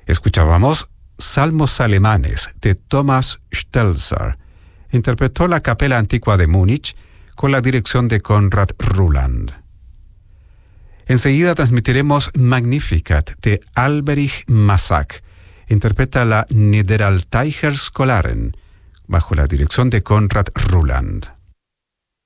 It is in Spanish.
Escuchábamos Salmos alemanes de Thomas Stelzer. Interpretó la Capella Antigua de Múnich con la dirección de Konrad Ruland. Enseguida transmitiremos Magnificat de Alberich Massac. Interpreta la Niederaltaicher Skolaren bajo la dirección de Konrad Ruland.